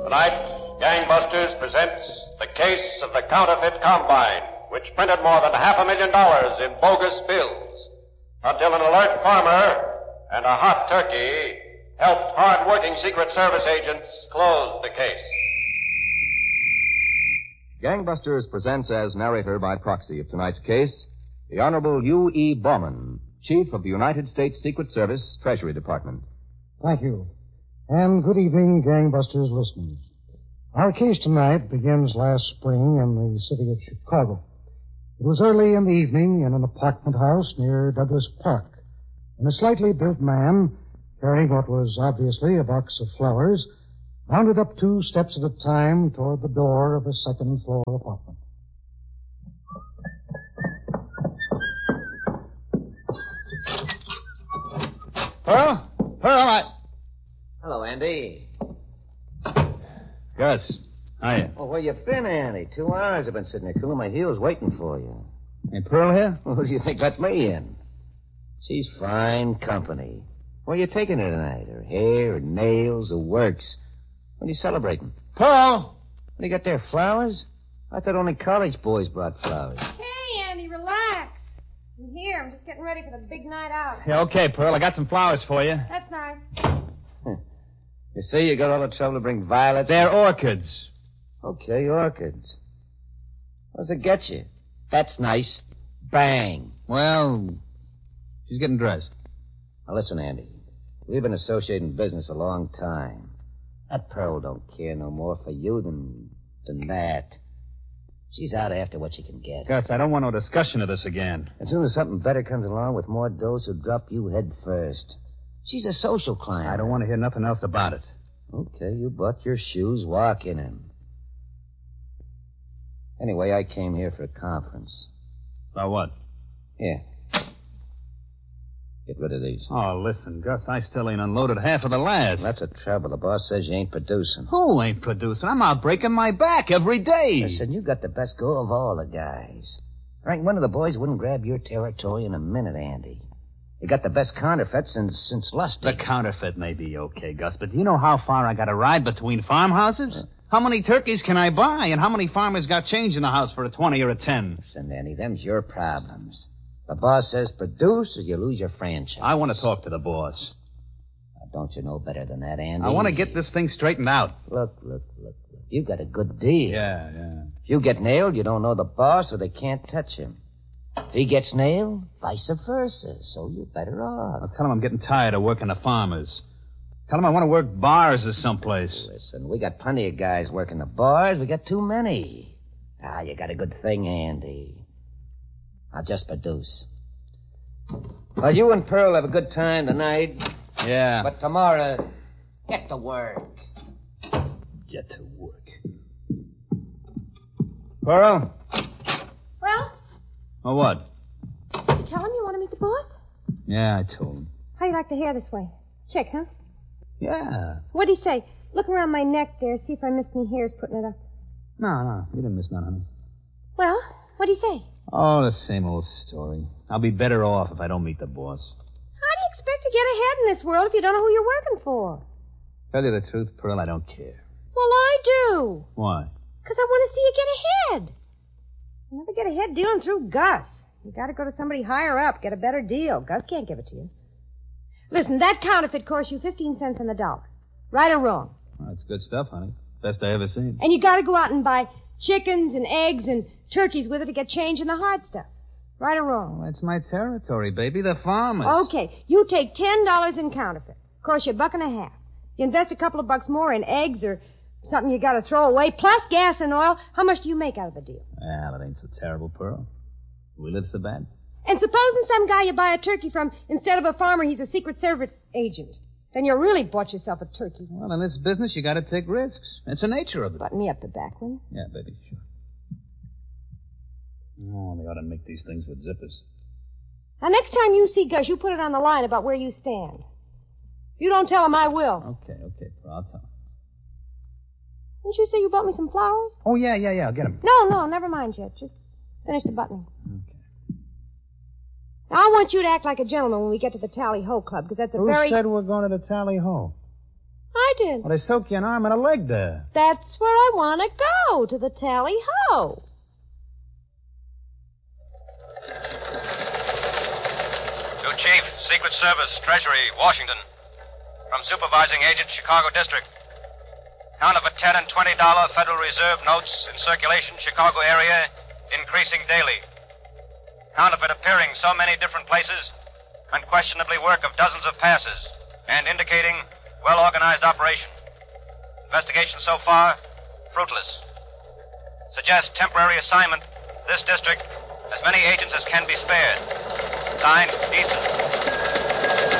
Tonight, Gangbusters presents the case of the counterfeit combine, which printed more than $500,000 in bogus bills, until an alert farmer and a hot turkey helped hard-working Secret Service agents close the case. Gangbusters presents as narrator by proxy of tonight's case, the Honorable U.E. Bauman, Chief of the United States Secret Service Treasury Department. Thank you. And good evening, Gangbusters listeners. Our case tonight begins last spring in the city of Chicago. It was early in the evening in an apartment house near Douglas Park, when a slightly built man, carrying what was obviously a box of flowers, bounded up 2 steps at a time toward the door of a second-floor apartment. Pearl? Hello, Andy. Gus. Hiya. Well, where you been, Andy? 2 hours I've been sitting there cooling my heels waiting for you. Ain't Pearl here? Well, who do you think let me in? She's fine company. Where you taking her tonight? Her hair, her nails, her works. What are you celebrating? Pearl! What do you got there, flowers? I thought only college boys brought flowers. Hey, Andy, relax. I'm here. I'm just getting ready for the big night out. Yeah, okay, Pearl. I got some flowers for you. That's nice. You see, you got all the trouble to bring violets. They're orchids. Okay, orchids. What does it get you? That's nice. Bang. Well, she's getting dressed. Now, listen, Andy. We've been associating business a long time. That Pearl don't care no more for you than that. She's out after what she can get. Gus, I don't want no discussion of this again. As soon as something better comes along with more dough, she'll drop you head first. She's a social client. I don't want to hear nothing else about it. Okay, you bought your shoes, walk in them. Anyway, I came here for a conference. About what? Here. Get rid of these. Oh, listen, Gus, I still ain't unloaded half of the last. That's the trouble. The boss says you ain't producing. Who ain't producing? I'm out breaking my back every day. Listen, you got the best go of all the guys. There ain't one of the boys wouldn't grab your territory in a minute, Andy. You got the best counterfeit since Lusty. The counterfeit may be okay, Gus, but do you know how far I got to ride between farmhouses? How many turkeys can I buy, and how many farmers got change in the house for a 20 or a 10? Listen, Andy, them's your problems. The boss says produce or you lose your franchise. I want to talk to the boss. Now, don't you know better than that, Andy? I want to get this thing straightened out. Look. You got a good deal. Yeah. If you get nailed, you don't know the boss or they can't touch him. If he gets nailed, vice versa. So you're better off. I'll tell him I'm getting tired of working the farmers. Tell him I want to work bars or someplace. Listen, we got plenty of guys working the bars. We got too many. You got a good thing, Andy. I'll just produce. Well, you and Pearl have a good time tonight. Yeah. But tomorrow, get to work. Get to work. Pearl? Well? Oh, what? Did you tell him you want to meet the boss? Yeah, I told him. How you like the hair this way? Chick, huh? Yeah. What'd he say? Look around my neck there, see if I missed any hairs putting it up. No, you didn't miss none, honey. Well, what'd he say? Oh, the same old story. I'll be better off if I don't meet the boss. How do you expect to get ahead in this world if you don't know who you're working for? Tell you the truth, Pearl, I don't care. Well, I do. Why? Because I want to see you get ahead. You never get ahead dealing through Gus. You got to go to somebody higher up, get a better deal. Gus can't give it to you. Listen, that counterfeit cost you 15 cents on the dollar. Right or wrong? Well, that's good stuff, honey. Best I ever seen. And you got to go out and buy chickens and eggs and turkeys with it to get change in the hard stuff. Right or wrong? Well, that's my territory, baby. The farmers. Okay, you take $10 in counterfeit. Cost you $1.50. You invest a couple of bucks more in eggs or something you got to throw away, plus gas and oil. How much do you make out of the deal? Well, it ain't so terrible, Pearl. We live so bad. And supposing some guy you buy a turkey from, instead of a farmer, he's a Secret Service agent. Then you really bought yourself a turkey. Well, in this business, you got to take risks. It's the nature of it. Button me up the back, will you? Yeah, baby, sure. Oh, they ought to make these things with zippers. Now, next time you see Gus, you put it on the line about where you stand. If you don't tell him, I will. Okay, Pearl, I'll tell him. Didn't you say you bought me some flowers? Oh, yeah, I'll get them. No, never mind yet. Just finish the buttoning. Okay. Now, I want you to act like a gentleman when we get to the Tally Ho Club, because that's a Who very... said we're going to the Tally Ho? I did. Well, they soak you an arm and a leg there. That's where I want to go, to the tally-ho. To Chief, Secret Service, Treasury, Washington. From Supervising Agent, Chicago District. Counterfeit $10 and $20 Federal Reserve notes in circulation, Chicago area, increasing daily. Counterfeit appearing so many different places, unquestionably work of dozens of passes, and indicating well-organized operation. Investigation so far, fruitless. Suggest temporary assignment, this district, as many agents as can be spared. Signed, Easton.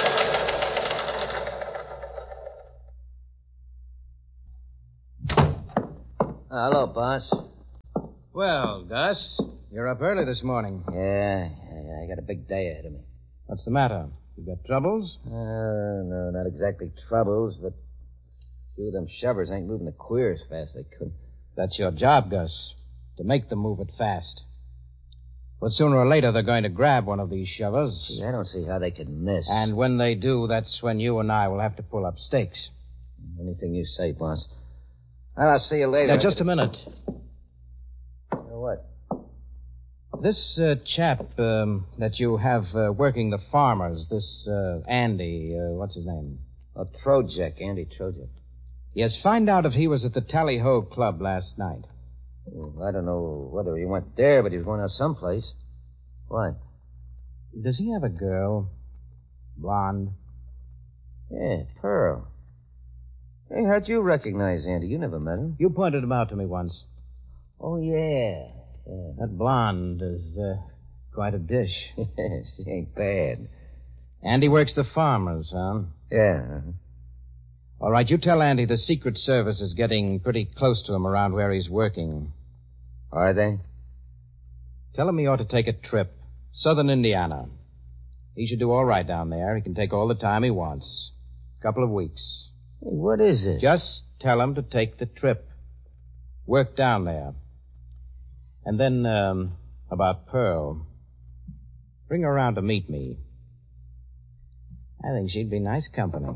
Hello, boss. Well, Gus, you're up early this morning. Yeah, I got a big day ahead of me. What's the matter? You got troubles? No, not exactly troubles, but a few of them shovers ain't moving the queer as fast as they could. That's your job, Gus, to make them move it fast. But sooner or later, they're going to grab one of these shovers. Gee, I don't see how they could miss. And when they do, that's when you and I will have to pull up stakes. Anything you say, boss. Well, I'll see you later. Now, just a minute. What? This chap that you have working the farmers, this Andy, what's his name? Oh, Trojek, Andy Trojek. Yes, find out if he was at the Tally-Ho Club last night. I don't know whether he went there, but he was going out someplace. What? Does he have a girl? Blonde? Yeah, Pearl. Hey, how'd you recognize Andy? You never met him. You pointed him out to me once. Oh, yeah. That blonde is quite a dish. She ain't bad. Andy works the farmers, huh? Yeah. All right, you tell Andy the Secret Service is getting pretty close to him around where he's working. Are they? Tell him he ought to take a trip. Southern Indiana. He should do all right down there. He can take all the time he wants. A couple of weeks. Hey, what is it? Just tell him to take the trip. Work down there. And then, about Pearl. Bring her around to meet me. I think she'd be nice company.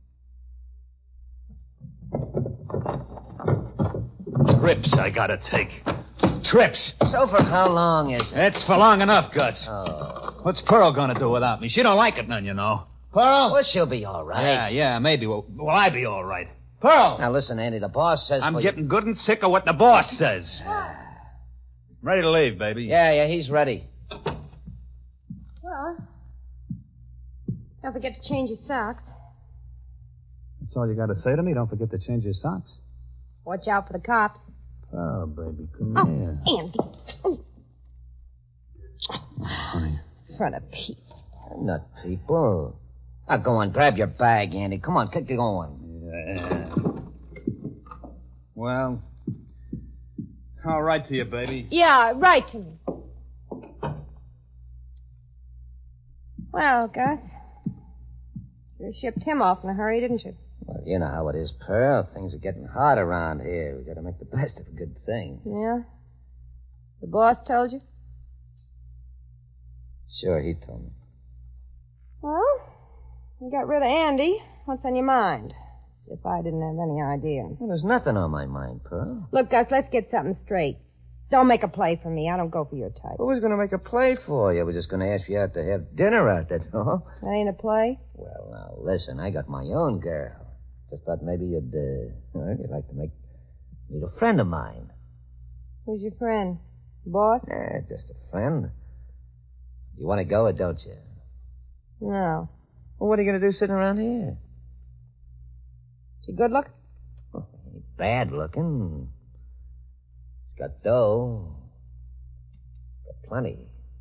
Trips I gotta take. Trips. So for how long is it? It's for long enough, Gus. Oh. What's Pearl gonna do without me? She don't like it none, you know. Pearl? Well, she'll be all right. Yeah, maybe. Well, I be all right. Pearl! Now, listen, Andy, the boss says... I'm getting good and sick of what the boss says. Ready to leave, baby. Yeah, he's ready. Well, don't forget to change your socks. That's all you gotta say to me? Don't forget to change your socks. Watch out for the cops. Oh, baby, come here. Andy. Honey. In front of people. Not people. Now, go on, grab your bag, Andy. Come on, get going. Yeah. Well, I'll write to you, baby. Yeah, write to me. Well, Gus, you shipped him off in a hurry, didn't you? Well, you know how it is, Pearl. Things are getting hard around here. We got to make the best of a good thing. Yeah? The boss told you? Sure, he told me. Well, you got rid of Andy. What's on your mind? If I didn't have any idea. Well, there's nothing on my mind, Pearl. Look, Gus, let's get something straight. Don't make a play for me. I don't go for your type. Who was going to make a play for you? We're just going to ask you out to have dinner out, that's all. That ain't a play? Well, now, listen, I got my own girl. Just thought maybe you'd like to meet a friend of mine. Who's your friend? Boss? Just a friend. You want to go or don't you? No. Well, what are you going to do sitting around here? She good looking? Oh, ain't bad looking. It's got dough. Got plenty.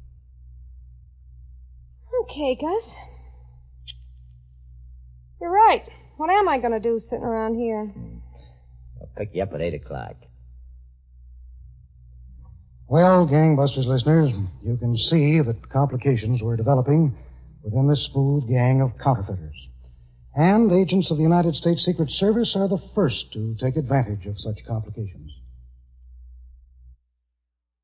Okay, Gus. You're right. What am I going to do sitting around here? I'll pick you up at 8 o'clock. Well, gangbusters listeners, you can see that complications were developing within this smooth gang of counterfeiters. And agents of the United States Secret Service are the first to take advantage of such complications.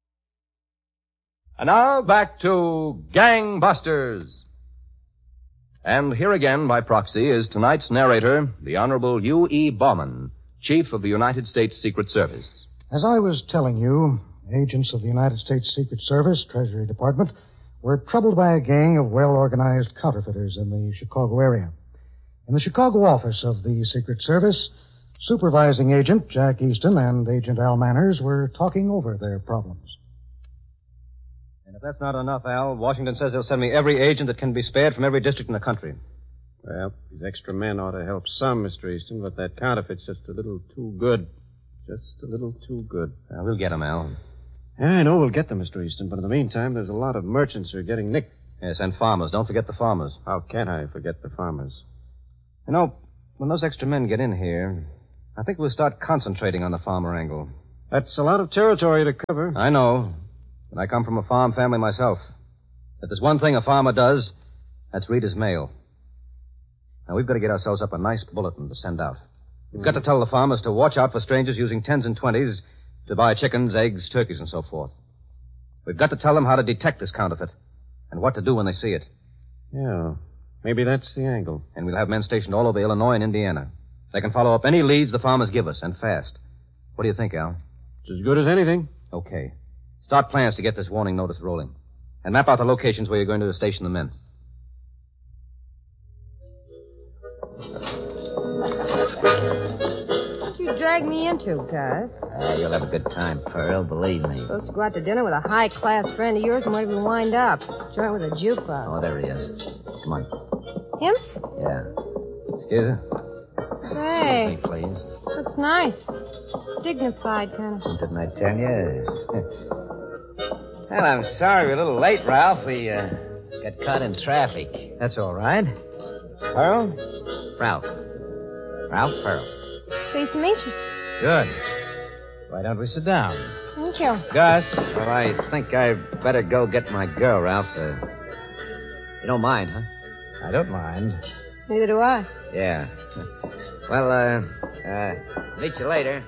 And now back to Gangbusters. And here again, by proxy, is tonight's narrator, the Honorable U.E. Bauman, Chief of the United States Secret Service. As I was telling you, agents of the United States Secret Service, Treasury Department, were troubled by a gang of well-organized counterfeiters in the Chicago area. In the Chicago office of the Secret Service, Supervising Agent Jack Easton and Agent Al Manners were talking over their problems. And if that's not enough, Al, Washington says they'll send me every agent that can be spared from every district in the country. Well, these extra men ought to help some, Mr. Easton, but that counterfeit's just a little too good. Just a little too good. We'll get them, Al. Yeah, I know we'll get them, Mr. Easton, but in the meantime, there's a lot of merchants who are getting nicked. Yes, and farmers. Don't forget the farmers. How can I forget the farmers? You know, when those extra men get in here, I think we'll start concentrating on the farmer angle. That's a lot of territory to cover. I know. And I come from a farm family myself. If there's one thing a farmer does, that's read his mail. Now, we've got to get ourselves up a nice bulletin to send out. We've got to tell the farmers to watch out for strangers using 10s and 20s to buy chickens, eggs, turkeys, and so forth. We've got to tell them how to detect this counterfeit and what to do when they see it. Yeah, maybe that's the angle. And we'll have men stationed all over Illinois and Indiana. They can follow up any leads the farmers give us, and fast. What do you think, Al? It's as good as anything. Okay. Start plans to get this warning notice rolling. And map out the locations where you're going to station the men. What you drag me into, Gus? You'll have a good time, Pearl, believe me. Supposed to go out to dinner with a high-class friend of yours, and where did we wind up? Joint with a jukebox. Oh, there he is. Come on. Him? Yeah. Excuse me? Hey, Excuse me, please. that's nice. Dignified, kind of. Didn't I tell you? Well, I'm sorry we're a little late, Ralph. We got caught in traffic. That's all right. Pearl? Ralph. Ralph Pearl. Pleased to meet you. Good. Why don't we sit down? Thank you. Gus? Well, I think I better go get my girl, Ralph. You don't mind, huh? I don't mind. Neither do I. Yeah. Well, meet you later.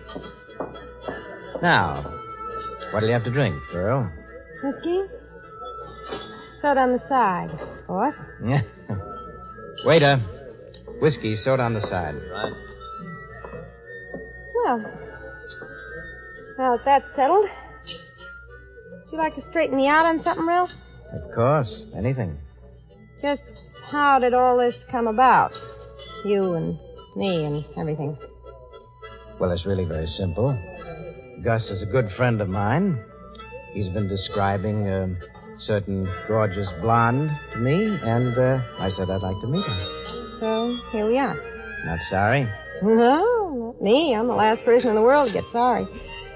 Now, what'll you have to drink, Pearl? Whiskey? Soda on the side. What? Yeah. Waiter, whiskey, soda on the side. Right. Well, now that that's settled, would you like to straighten me out on something, Ralph? Of course. Anything. Just how did all this come about? You and me and everything. Well, it's really very simple. Gus is a good friend of mine. He's been describing a certain gorgeous blonde to me, and I said I'd like to meet her. So, here we are. Not sorry? No, not me. I'm the last person in the world to get sorry.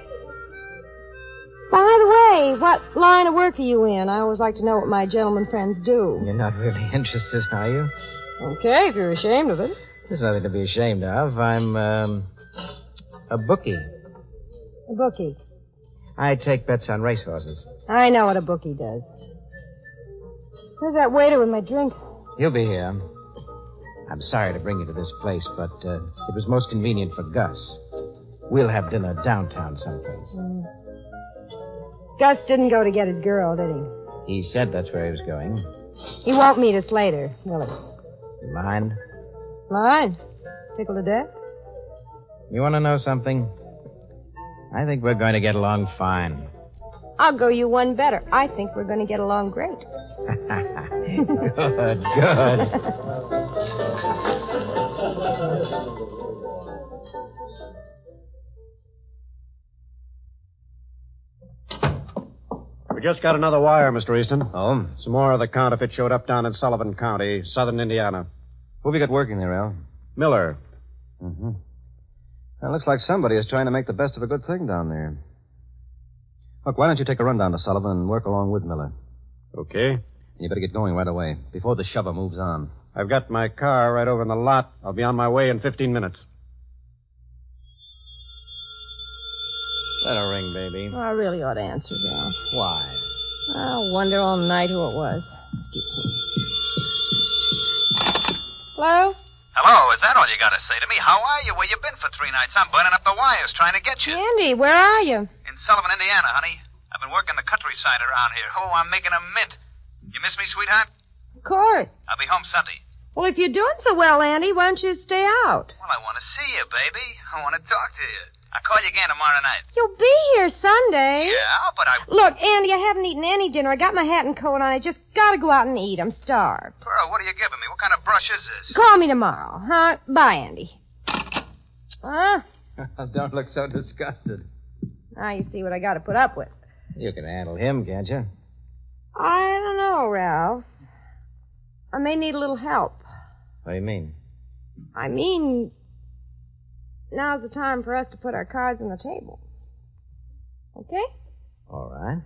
By the way, what line of work are you in? I always like to know what my gentleman friends do. You're not really interested, are you? Okay, if you're ashamed of it. There's nothing to be ashamed of. I'm, a bookie. A bookie. I take bets on racehorses. I know what a bookie does. Where's that waiter with my drink? He'll be here. I'm sorry to bring you to this place, but it was most convenient for Gus. We'll have dinner downtown someplace. Gus didn't go to get his girl, did he? He said that's where he was going. He won't meet us later, will he? You mind? Mine. Tickled to death? You want to know something? I think we're going to get along fine. I'll go you one better. I think we're going to get along great. Good, good. We just got another wire, Mr. Easton. Oh? Some more of the counterfeit showed up down in Sullivan County, southern Indiana. Who have you got working there, Al? Miller. Mm-hmm. Well, looks like somebody is trying to make the best of a good thing down there. Look, why don't you take a run down to Sullivan and work along with Miller? Okay. You better get going right away, before the shover moves on. I've got my car right over in the lot. I'll be on my way in 15 minutes. Let her ring, baby. Oh, I really ought to answer, Ralph. Why? I'll wonder all night who it was. Excuse me. Hello? Hello, is that all you got to say to me? How are you? Where you been for 3 nights? I'm burning up the wires trying to get you. Andy, where are you? In Sullivan, Indiana, honey. I've been working the countryside around here. Oh, I'm making a mint. You miss me, sweetheart? Of course. I'll be home Sunday. Well, if you're doing so well, Andy, why don't you stay out? Well, I want to see you, baby. I want to talk to you. I'll call you again tomorrow night. You'll be here Sunday. Yeah, but I... Look, Andy, I haven't eaten any dinner. I got my hat and coat on. I just gotta go out and eat. I'm starved. Pearl, what are you giving me? What kind of brush is this? Call me tomorrow, huh? Bye, Andy. Don't look so disgusted. Now you see what I gotta put up with. You can handle him, can't you? I don't know, Ralph. I may need a little help. What do you mean? I mean, now's the time for us to put our cards on the table. Okay? All right.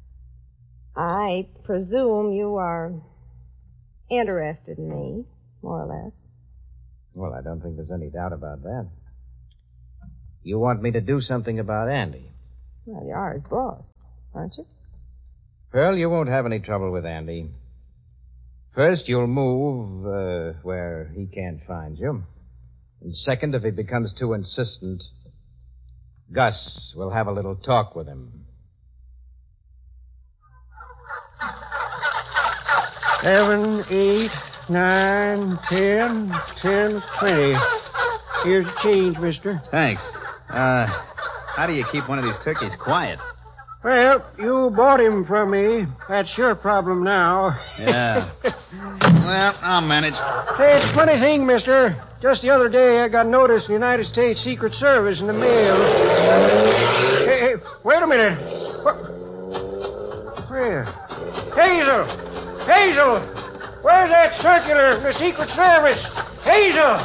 I presume you are interested in me, more or less. Well, I don't think there's any doubt about that. You want me to do something about Andy? Well, you are his boss, aren't you? Pearl, you won't have any trouble with Andy. First, you'll move where he can't find you. And second, if he becomes too insistent, Gus will have a little talk with him. 7, 8, 9, 10, 10, 20. Here's the change, mister. Thanks. How do you keep one of these turkeys quiet? Well, you bought him from me. That's your problem now. Yeah. Well, I'll manage. Hey, it's a funny thing, mister. Just the other day, I got notice from the United States Secret Service in the mail. Hey, wait a minute. Where? Hazel! Hazel! Where's that circular from the Secret Service? Hazel!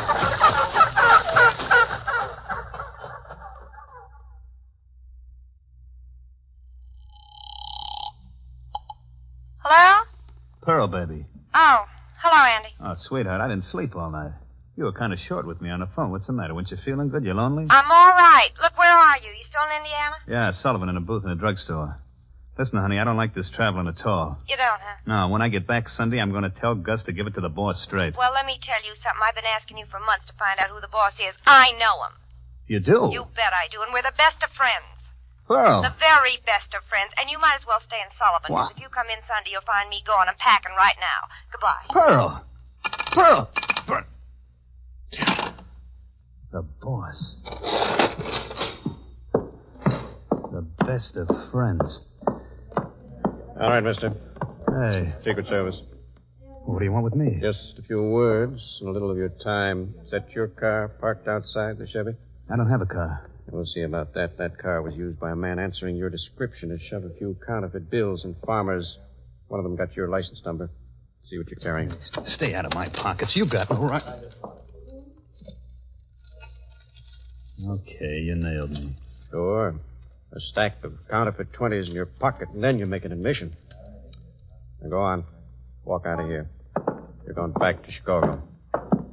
Hello? Pearl, baby. Oh, hello, Andy. Oh, sweetheart, I didn't sleep all night. You were kind of short with me on the phone. What's the matter? Weren't you feeling good? You lonely? I'm all right. Look, where are you? You still in Indiana? Yeah, Sullivan in a booth in a drugstore. Listen, honey, I don't like this traveling at all. You don't, huh? No, when I get back Sunday, I'm going to tell Gus to give it to the boss straight. Well, let me tell you something. I've been asking you for months to find out who the boss is. I know him. You do? You bet I do, and we're the best of friends. Pearl. The very best of friends. And you might as well stay in Sullivan, What? because if you come in Sunday, you'll find me going and packing right now. Goodbye. Pearl! Pearl! The boss. The best of friends. All right, mister. Hey, Secret Service. what do you want with me? Just a few words and a little of your time. Is that your car parked outside the Chevy? I don't have a car. We'll see about that. That car was used by a man answering your description to shove a few counterfeit bills in Farmers. One of them got your license number. See what you're carrying. Stay out of my pockets. You got no right. Okay, you nailed me. Sure. A stack of counterfeit 20s in your pocket, and then you make an admission. Now go on. Walk out of here. You're going back to Chicago.